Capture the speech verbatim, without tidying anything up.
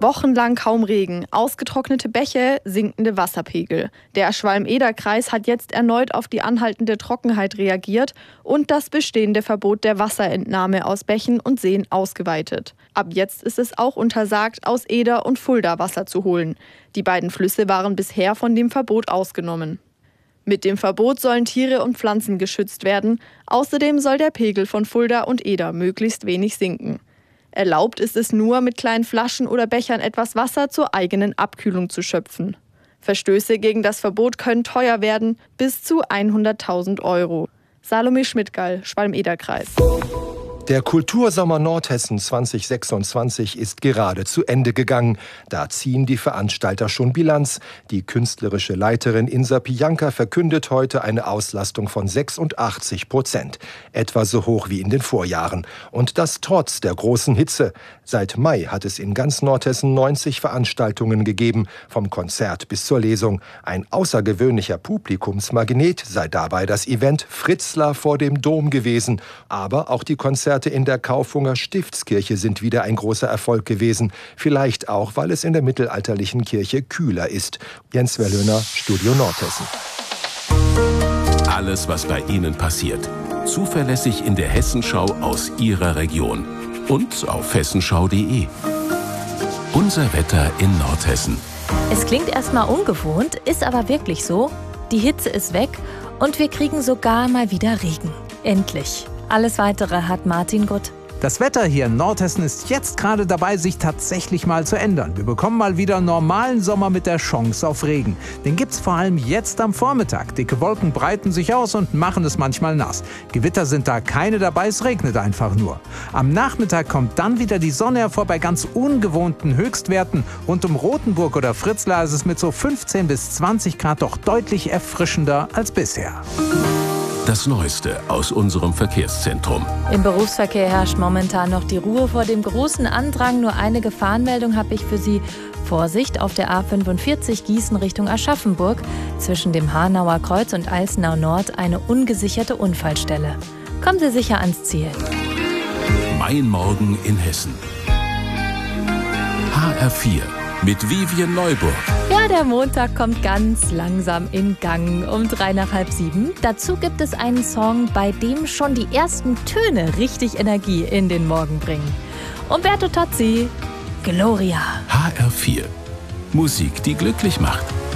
Wochenlang kaum Regen, ausgetrocknete Bäche, sinkende Wasserpegel. Der Schwalm-Eder-Kreis hat jetzt erneut auf die anhaltende Trockenheit reagiert und das bestehende Verbot der Wasserentnahme aus Bächen und Seen ausgeweitet. Ab jetzt ist es auch untersagt, aus Eder und Fulda Wasser zu holen. Die beiden Flüsse waren bisher von dem Verbot ausgenommen. Mit dem Verbot sollen Tiere und Pflanzen geschützt werden. Außerdem soll der Pegel von Fulda und Eder möglichst wenig sinken. Erlaubt ist es nur, mit kleinen Flaschen oder Bechern etwas Wasser zur eigenen Abkühlung zu schöpfen. Verstöße gegen das Verbot können teuer werden, bis zu hunderttausend Euro. Salome Schmidtgall, Schwalm-Eder-Kreis. Der Kultursommer Nordhessen zwanzig sechsundzwanzig ist gerade zu Ende gegangen. Da ziehen die Veranstalter schon Bilanz. Die künstlerische Leiterin Insa Pijanka verkündet heute eine Auslastung von sechsundachtzig Prozent. Etwa so hoch wie in den Vorjahren. Und das trotz der großen Hitze. Seit Mai hat es in ganz Nordhessen neunzig Veranstaltungen gegeben, vom Konzert bis zur Lesung. Ein außergewöhnlicher Publikumsmagnet sei dabei das Event Fritzlar vor dem Dom gewesen. Aber auch die Konzerte in der Kaufunger Stiftskirche sind wieder ein großer Erfolg gewesen. Vielleicht auch, weil es in der mittelalterlichen Kirche kühler ist. Jens Wellhöhner, Studio Nordhessen. Alles, was bei Ihnen passiert. Zuverlässig in der Hessenschau aus Ihrer Region. Und auf hessenschau punkt de. Unser Wetter in Nordhessen. Es klingt erstmal ungewohnt, ist aber wirklich so. Die Hitze ist weg und wir kriegen sogar mal wieder Regen. Endlich. Alles Weitere hat Martin Gutt. Das Wetter hier in Nordhessen ist jetzt gerade dabei, sich tatsächlich mal zu ändern. Wir bekommen mal wieder normalen Sommer mit der Chance auf Regen. Den gibt's vor allem jetzt am Vormittag. Dicke Wolken breiten sich aus und machen es manchmal nass. Gewitter sind da keine dabei, es regnet einfach nur. Am Nachmittag kommt dann wieder die Sonne hervor bei ganz ungewohnten Höchstwerten. Rund um Rothenburg oder Fritzlar ist es mit so fünfzehn bis zwanzig Grad doch deutlich erfrischender als bisher. Das Neueste aus unserem Verkehrszentrum. Im Berufsverkehr herrscht momentan noch die Ruhe vor dem großen Andrang. Nur eine Gefahrenmeldung habe ich für Sie. Vorsicht auf der A fünfundvierzig Gießen Richtung Aschaffenburg. Zwischen dem Hanauer Kreuz und Alsenau Nord eine ungesicherte Unfallstelle. Kommen Sie sicher ans Ziel. Mein Morgen in Hessen. H R vier mit Vivian Neuburg. Ja, der Montag kommt ganz langsam in Gang um drei nach halb sieben. Dazu gibt es einen Song, bei dem schon die ersten Töne richtig Energie in den Morgen bringen. Umberto Tozzi, Gloria. H R vier. Musik, die glücklich macht.